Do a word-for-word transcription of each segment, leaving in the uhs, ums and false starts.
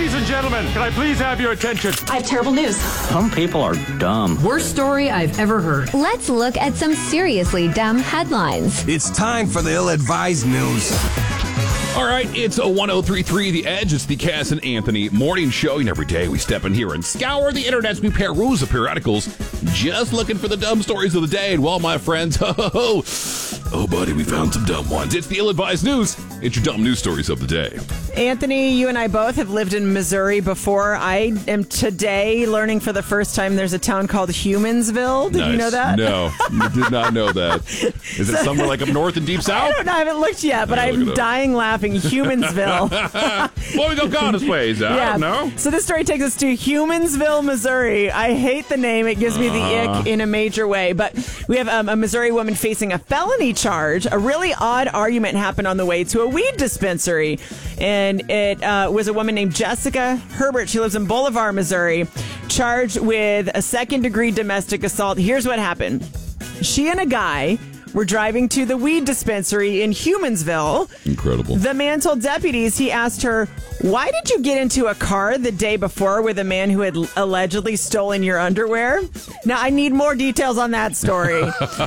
Ladies and gentlemen, can I please have your attention? I have terrible news. Some people are dumb. Worst story I've ever heard. Let's look at some seriously dumb headlines. It's time for the ill-advised news. All right, it's a one oh three point three The Edge. It's the Cass and Anthony morning show, and every day we step in here and scour the internet. We pair rules of periodicals, just looking for the dumb stories of the day. And well, my friends, oh, oh, buddy, we found some dumb ones. It's the ill-advised news. It's your dumb news stories of the day. Anthony, you and I both have lived in Missouri before. I am today learning for the first time there's a town called Humansville. Did Nice. you know that? No, I did not know that. Is it somewhere like up north and deep I south? don't know. I haven't looked yet, but Yeah, look I'm it up. dying laughing. Humansville. Well, we don't go this ways. I yeah. don't know. So this story takes us to Humansville, Missouri. I hate the name. It gives me the Uh. ick in a major way. But we have um, a Missouri woman facing a felony charge. A really odd argument happened on the way to a weed dispensary. And it uh, was a woman named Jessica Herbert. She lives in Bolivar, Missouri, charged with a second-degree domestic assault. Here's what happened. She and a guy were driving to the weed dispensary in Humansville. Incredible. The man told deputies, he asked her, why did you get into a car the day before with a man who had allegedly stolen your underwear? Now, I need more details on that story.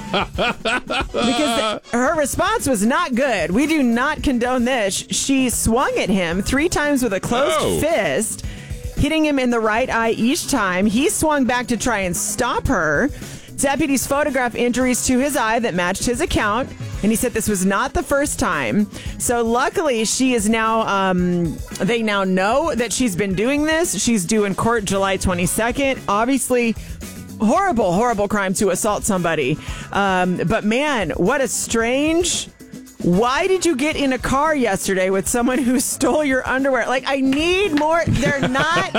Because her response was not good. We do not condone this. She swung at him three times with a closed Oh. fist, hitting him in the right eye each time. He swung back to try and stop her. Deputies photographed injuries to his eye that matched his account, and he said this was not the first time. So luckily, she is now, um, they now know that she's been doing this. She's due in court July twenty-second. Obviously, horrible, horrible crime to assault somebody. Um, but man, what a strange... Why did you get in a car yesterday with someone who stole your underwear? Like, I need more. They're not.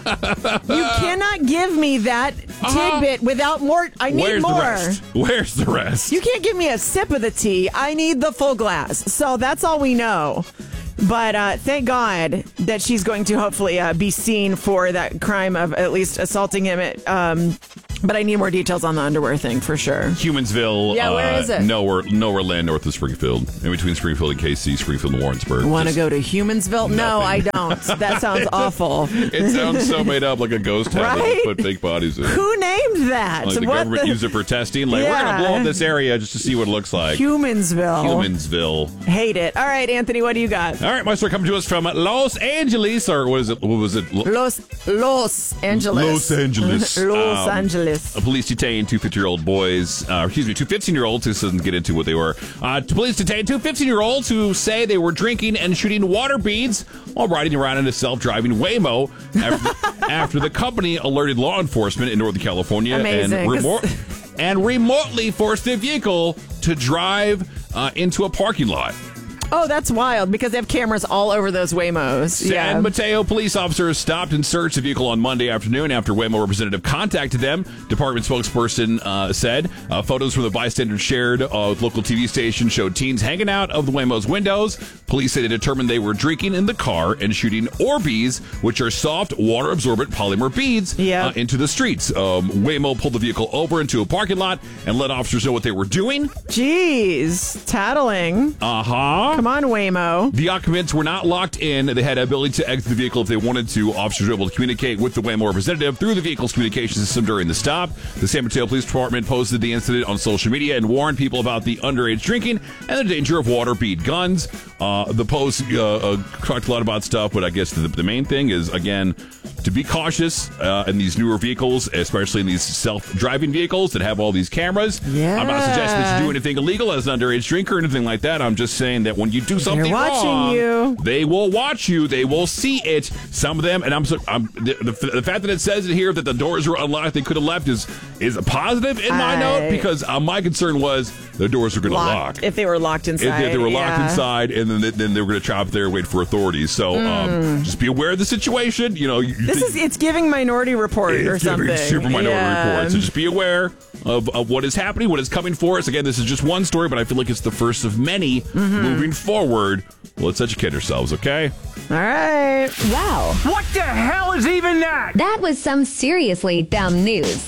You cannot give me that tidbit without more. I need Where's more. the rest? Where's the rest? You can't give me a sip of the tea. I need the full glass. So that's all we know. But uh, thank God that she's going to hopefully uh, be seen for that crime of at least assaulting him. At, um, but I need more details on the underwear thing for sure. Humansville. Yeah, where uh, is it? Nowhere, nowhere land north of Springfield. In between Springfield and K C, Springfield and Warrensburg. Want to Just go to Humansville? No, I nothing. don't. That sounds awful. It sounds so made up, like a ghost town that Right? they put fake bodies in. Who named that? Like the What government the- used it for testing. Like, we're going Yeah. to blow up this area just to see what it looks like. Humansville. Humansville. Hate it. All right, Anthony, what do you got? All right, my story coming to us from Los Angeles, or what is it? What was it? Lo- Los Los Angeles. Los Angeles. Los Um, Angeles. A police detained two fifty-year-old boys, uh, excuse me, two fifteen-year-olds, who doesn't get into what they were. Uh, police detained two fifteen-year-olds who say they were drinking and shooting water beads while riding around in a self-driving Waymo after, after the company alerted law enforcement in Northern California Amazing, and, 'cause- remo- and remotely forced the vehicle to drive uh, into a parking lot. Oh, that's wild because they have cameras all over those Waymos. San Yeah. Mateo police officers stopped and searched the vehicle on Monday afternoon after Waymo representative contacted them. Department spokesperson uh, said uh, photos from the bystanders shared uh, with local T V stations showed teens hanging out of the Waymo's windows. Police say they determined they were drinking in the car and shooting Orbeez, which are soft, water-absorbent polymer beads, Yeah. uh, into the streets. Um, Waymo pulled the vehicle over into a parking lot and let officers know what they were doing. Jeez. Tattling. Uh-huh. Come on, Waymo. The occupants were not locked in. They had the ability to exit the vehicle if they wanted to. Officers were able to communicate with the Waymo representative through the vehicle's communication system during the stop. The San Mateo Police Department posted the incident on social media and warned people about the underage drinking and the danger of water bead guns. Uh, the post uh, uh, talked a lot about stuff, but I guess the, the main thing is, again, to be cautious uh, in these newer vehicles, especially in these self-driving vehicles that have all these cameras. Yeah. I'm not suggesting that you do anything illegal as an underage drinker or anything like that. I'm just saying that when you do something They're watching wrong, you. they will watch you. They will see it. Some of them, and I'm, so, I'm the, the, the fact that it says it here that the doors were unlocked, they could have left is is a positive in my I- note because uh, my concern was the doors are going to Locked. lock. If they were locked If inside. they, they were locked yeah. inside, and then they, then they were going to chop there and wait for authorities. So um, just be aware of the situation. You know, you, you This think- is, it's giving Minority Report or it's giving something. Super Minority Yeah. Report. So just be aware of, of what is happening, what is coming for us. Again, this is just one story, but I feel like it's the first of many Mm-hmm. moving forward. Let's educate ourselves, okay? All right. Wow, What the hell is even that? that was some seriously dumb news.